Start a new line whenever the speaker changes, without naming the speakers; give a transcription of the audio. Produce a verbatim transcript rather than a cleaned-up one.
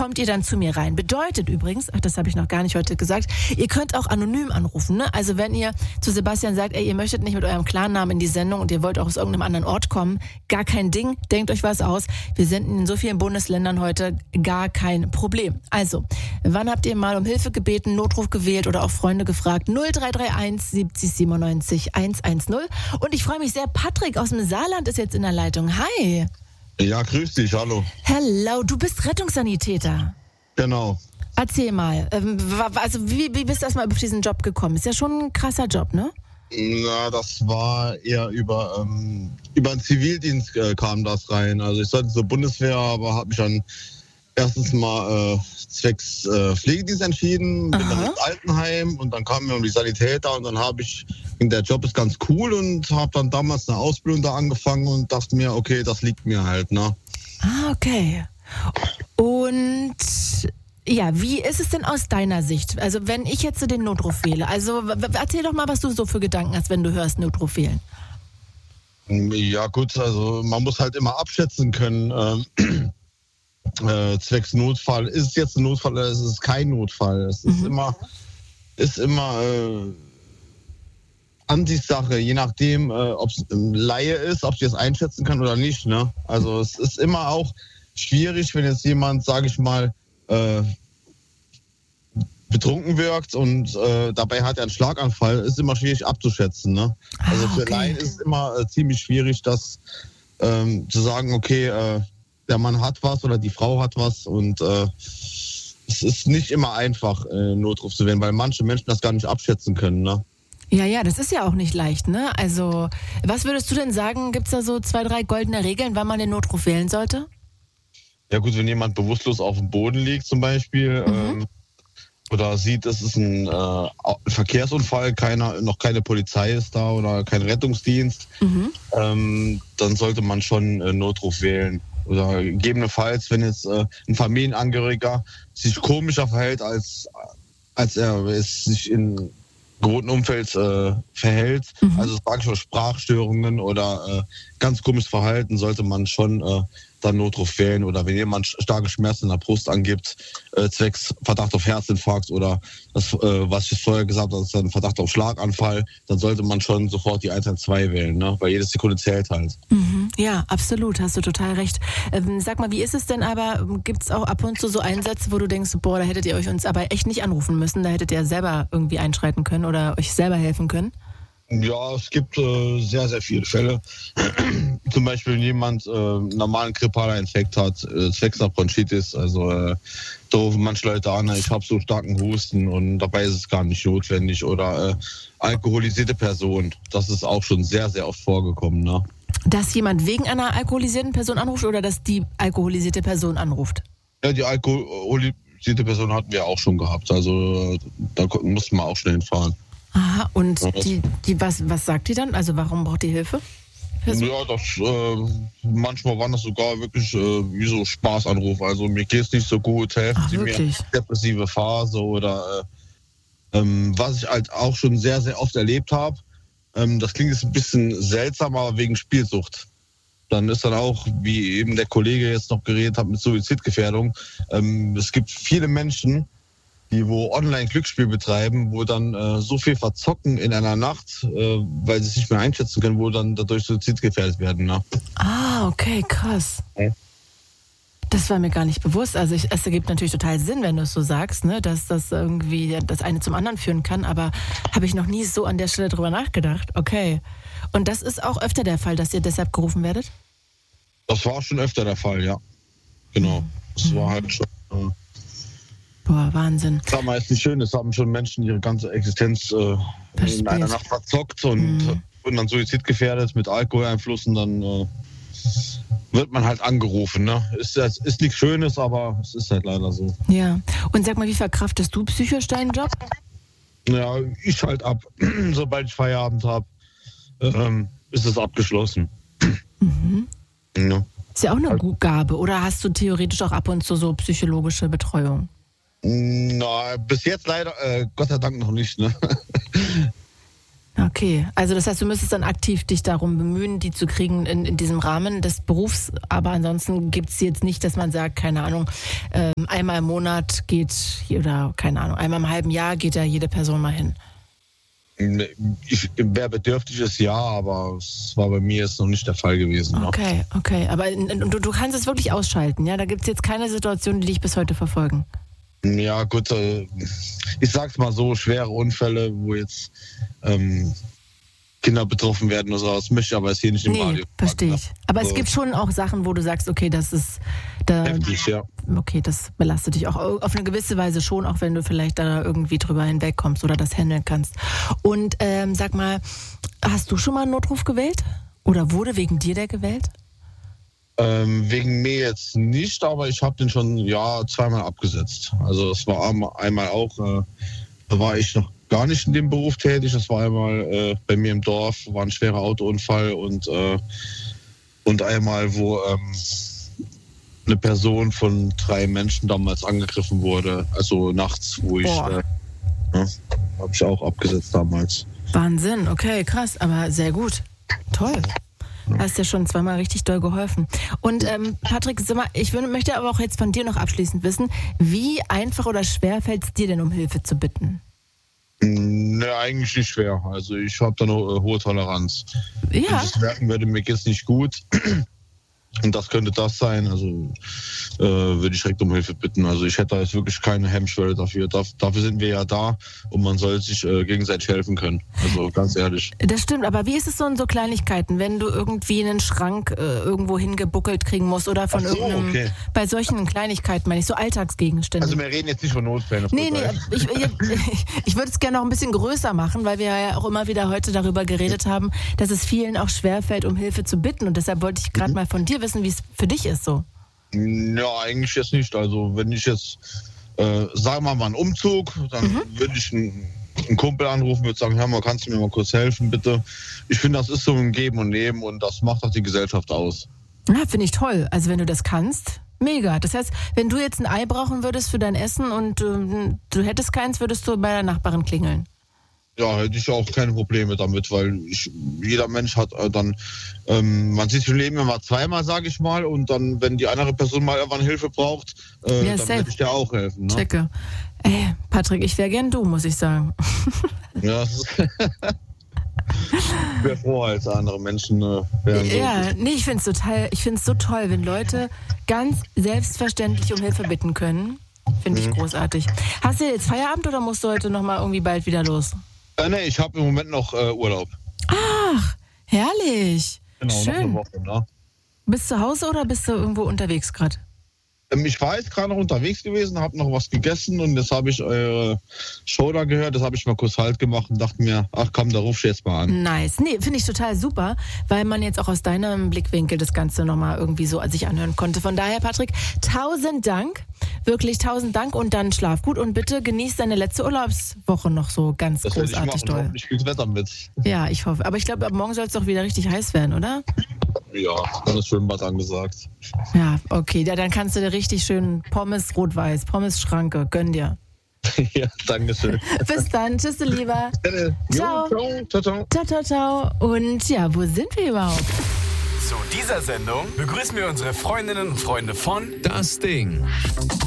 kommt ihr dann zu mir rein. Bedeutet übrigens, ach, das habe ich noch gar nicht heute gesagt, ihr könnt auch anonym anrufen. Ne? Also wenn ihr zu Sebastian sagt, ey, ihr möchtet nicht mit eurem Klarnamen in die Sendung und ihr wollt auch aus irgendeinem anderen Ort kommen, gar kein Ding, denkt euch was aus. Wir senden in so vielen Bundesländern heute, gar kein Problem. Also, wann habt ihr mal um Hilfe gebeten, Notruf gewählt oder auch Freunde gefragt? null drei drei eins siebzig siebenundneunzig hundertzehn. Und ich freue mich sehr, Patrick aus dem Saarland ist jetzt in der Leitung. Hi.
Ja, grüß dich, hallo.
Hello, du bist Rettungssanitäter.
Genau.
Erzähl mal, ähm, also wie, wie bist du erstmal über diesen Job gekommen? Ist ja schon ein krasser Job, ne?
Na, das war eher über, ähm, über den Zivildienst äh, kam das rein. Also ich sollte zur Bundeswehr, aber habe mich dann erstens mal äh, zwecks äh, Pflegedienst entschieden, bin dann ins Altenheim und dann kamen wir um die Sanitäter und dann habe ich, der Job ist ganz cool und habe dann damals eine Ausbildung da angefangen und dachte mir, okay, das liegt mir halt, ne?
Ah, okay. Und ja, wie ist es denn aus deiner Sicht? Also wenn ich jetzt den Notruf wähle, also erzähl doch mal, was du so für Gedanken hast, wenn du hörst Notruf wählen.
Ja gut, also man muss halt immer abschätzen können, ähm, äh, zwecks Notfall, ist es jetzt ein Notfall oder ist es kein Notfall? Es ist mhm. immer, ist immer äh, Ansichtssache, je nachdem, äh, ob es ein Laie ist, ob sie es einschätzen kann oder nicht. Ne? Also es ist immer auch schwierig, wenn jetzt jemand, sage ich mal, äh, betrunken wirkt und äh, dabei hat er einen Schlaganfall, ist immer schwierig abzuschätzen. Ne? Also für
okay.
Laien ist es immer äh, ziemlich schwierig, das ähm, zu sagen, okay, äh, der Mann hat was oder die Frau hat was und äh, es ist nicht immer einfach, äh, Notruf zu wählen, weil manche Menschen das gar nicht abschätzen können. Ne?
Ja, ja, das ist ja auch nicht leicht, ne? Also, was würdest du denn sagen, gibt es da so zwei, drei goldene Regeln, wann man den Notruf wählen sollte?
Ja gut, wenn jemand bewusstlos auf dem Boden liegt zum Beispiel, mhm. ähm, oder sieht, es ist ein äh, Verkehrsunfall, keiner, noch keine Polizei ist da oder kein Rettungsdienst, mhm. ähm, dann sollte man schon äh, Notruf wählen. Oder gegebenenfalls, wenn jetzt äh, ein Familienangehöriger sich komischer verhält, als, als er es sich in gewohnten Umfeld äh, verhält, mhm. also sage ich mal Sprachstörungen oder äh, ganz komisches Verhalten, sollte man schon äh, dann Notruf wählen. Oder wenn jemand starke Schmerzen in der Brust angibt, äh, zwecks Verdacht auf Herzinfarkt oder das, äh, was ich vorher gesagt habe, das ist dann Verdacht auf Schlaganfall, dann sollte man schon sofort die eins eins zwei wählen, ne? Weil jede Sekunde zählt halt.
Mhm. Ja, absolut, hast du total recht. Ähm, sag mal, wie ist es denn aber, gibt es auch ab und zu so Einsätze, wo du denkst, boah, da hättet ihr euch uns aber echt nicht anrufen müssen, da hättet ihr selber irgendwie einschreiten können oder euch selber helfen können?
Ja, es gibt äh, sehr, sehr viele Fälle. Zum Beispiel, wenn jemand äh, einen normalen grippaler Infekt hat, äh, zwecks einer Bronchitis. Also äh, da rufen manche Leute an, ich habe so starken Husten und dabei ist es gar nicht notwendig. Oder äh, alkoholisierte Person, das ist auch schon sehr, sehr oft vorgekommen. Ne?
Dass jemand wegen einer alkoholisierten Person anruft oder dass die alkoholisierte Person anruft?
Ja, die alkoholisierte Person hatten wir auch schon gehabt. Also da mussten wir auch schnell hinfahren.
Aha, und die, die, was, was sagt die dann? Also warum braucht die Hilfe?
Person? Ja, das, äh, manchmal waren das sogar wirklich äh, wie so Spaßanrufe. Also mir geht's nicht so gut, helfen
Ach,
Sie
wirklich?
mir, depressive Phase oder äh, ähm, was ich halt auch schon sehr, sehr oft erlebt habe. Ähm, das klingt jetzt ein bisschen seltsam, aber wegen Spielsucht. Dann ist dann auch, wie eben der Kollege jetzt noch geredet hat, mit Suizidgefährdung. Ähm, es gibt viele Menschen, die wo online Glücksspiel betreiben, wo dann äh, so viel verzocken in einer Nacht, äh, weil sie es nicht mehr einschätzen können, wo dann dadurch suizidgefährdet werden. Ne?
Ah, okay, krass. Ja. Das war mir gar nicht bewusst. Also ich, es ergibt natürlich total Sinn, wenn du es so sagst, ne, dass das irgendwie das eine zum anderen führen kann, aber habe ich noch nie so an der Stelle drüber nachgedacht. Okay. Und das ist auch öfter der Fall, dass ihr deshalb gerufen werdet?
Das war schon öfter der Fall, ja. Genau. Das mhm. war halt schon... Äh,
Boah, Wahnsinn.
Das war meist nicht schön, es haben schon Menschen ihre ganze Existenz äh, in einer Nacht verzockt und mhm. wurden dann suizidgefährdet mit Alkoholeinflüssen, dann äh, wird man halt angerufen. Ne? Ist, ist nichts Schönes, aber es ist halt leider so.
Ja, und sag mal, wie verkraftest du psychisch deinen Job?
Ja, ich halt ab. Sobald ich Feierabend habe, ähm, ist es abgeschlossen.
Mhm.
Ja.
Ist ja auch eine Gabe, oder hast du theoretisch auch ab und zu so psychologische Betreuung?
Na, bis jetzt leider, äh, Gott sei Dank noch nicht. Ne?
Okay, also das heißt, du müsstest dann aktiv dich darum bemühen, die zu kriegen in, in diesem Rahmen des Berufs. Aber ansonsten gibt es jetzt nicht, dass man sagt, keine Ahnung, ähm, einmal im Monat geht, oder keine Ahnung, einmal im halben Jahr geht da jede Person mal hin.
Ich, wer bedürftig ist, ja, aber es war bei mir jetzt noch nicht der Fall gewesen. Ne?
Okay, okay, aber du, du kannst es wirklich ausschalten, ja? Da gibt es jetzt keine Situationen, die dich bis heute verfolgen.
Ja, gut, äh, ich sag's mal so, schwere Unfälle, wo jetzt ähm, Kinder betroffen werden oder so, das möchte ich aber jetzt hier nicht im
nee,
Radio.
Verstehe ich. Aber
so.
Es gibt schon auch Sachen, wo du sagst, okay, das ist da,
Heftig, ja.
Okay, das belastet dich auch auf eine gewisse Weise schon, auch wenn du vielleicht da irgendwie drüber hinwegkommst oder das handeln kannst. Und ähm, sag mal, hast du schon mal einen Notruf gewählt? Oder wurde wegen dir der gewählt?
Ähm, wegen mir jetzt nicht, aber ich habe den schon ja zweimal abgesetzt. Also es war einmal auch, äh, da war ich noch gar nicht in dem Beruf tätig. Das war einmal äh, bei mir im Dorf, war ein schwerer Autounfall und äh, und einmal, wo ähm, eine Person von drei Menschen damals angegriffen wurde. Also nachts, wo ich äh, ja, habe ich auch abgesetzt damals.
Wahnsinn, okay, krass, aber sehr gut, toll. Hast ja schon zweimal richtig doll geholfen. Und ähm, Patrick, sag mal, ich würde, möchte aber auch jetzt von dir noch abschließend wissen, wie einfach oder schwer fällt es dir denn, um Hilfe zu bitten?
Ne, eigentlich nicht schwer. Also ich habe da eine äh, hohe Toleranz.
Ja.
Wenn ich das merken würde, mir geht's nicht gut und das könnte das sein, also äh, würde ich direkt um Hilfe bitten. Also ich hätte da jetzt wirklich keine Hemmschwelle dafür. Da, dafür sind wir ja da und man soll sich äh, gegenseitig helfen können. Also ganz ehrlich.
Das stimmt, aber wie ist es so in so Kleinigkeiten, wenn du irgendwie einen Schrank äh, irgendwo hingebuckelt kriegen musst oder von
Ach so,
irgendeinem,
okay.
Bei solchen Kleinigkeiten meine ich, so Alltagsgegenstände.
Also wir reden jetzt nicht von Notfällen.
Nee, nee, ich, ich, ich würde es gerne noch ein bisschen größer machen, weil wir ja auch immer wieder heute darüber geredet haben, dass es vielen auch schwerfällt, um Hilfe zu bitten. Und deshalb wollte ich gerade mhm. mal von dir wissen, wie es für dich ist so.
Ja, eigentlich jetzt nicht. Also wenn ich jetzt, äh, sagen wir mal, einen Umzug, dann mhm. würde ich einen, einen Kumpel anrufen, würde sagen, hör mal, kannst du mir mal kurz helfen, bitte? Ich finde, das ist so ein Geben und Nehmen und das macht auch die Gesellschaft aus.
Ja, finde ich toll. Also wenn du das kannst, mega. Das heißt, wenn du jetzt ein Ei brauchen würdest für dein Essen und ähm, du hättest keins, würdest du bei der Nachbarin klingeln?
Ja, hätte ich auch keine Probleme damit, weil ich, jeder Mensch hat äh, dann, ähm, man sieht im Leben immer zweimal, sage ich mal, und dann, wenn die andere Person mal irgendwann Hilfe braucht, äh,
ja,
dann würde ich dir auch helfen. Ne?
Checke. Ey, Patrick, ich wäre gern du, muss ich sagen.
Ja, ich wäre froh, als andere Menschen äh, wären.
Ja, nee, ich finde es total, ich finde es so toll, wenn Leute ganz selbstverständlich um Hilfe bitten können. Finde ich mhm. großartig. Hast du jetzt Feierabend oder musst du heute nochmal irgendwie bald wieder los?
Äh, nee, ich habe im Moment noch äh, Urlaub.
Ach, herrlich.
Genau,
schön.
noch eine Woche, ne?
Bist du zu Hause oder bist du irgendwo unterwegs gerade?
Ähm, ich war jetzt gerade noch unterwegs gewesen, habe noch was gegessen und jetzt habe ich eure Show da gehört, das habe ich mal kurz Halt gemacht und dachte mir, ach komm, da rufst du jetzt mal an.
Nice. Nee, finde ich total super, weil man jetzt auch aus deinem Blickwinkel das Ganze nochmal irgendwie so sich anhören konnte. Von daher, Patrick, tausend Dank. Wirklich tausend Dank und dann schlaf gut und bitte genieß deine letzte Urlaubswoche noch so ganz
das
großartig
ich machen,
doll.
Ich spiele Wetter mit.
Ja, ich hoffe. Aber ich glaube, ab morgen soll es doch wieder richtig heiß werden, oder?
Ja, dann ist Schwimmbad angesagt.
Ja, okay. Ja, dann kannst du dir richtig schön Pommes rot-weiß, Pommes Schranke, gönn dir.
Ja, danke schön.
Bis dann. Tschüss, du Lieber.
Ciao. Jo, ciao, ciao.
Ciao, ciao, ciao. Und ja, wo sind wir überhaupt?
Zu dieser Sendung begrüßen wir unsere Freundinnen und Freunde von
Das Ding.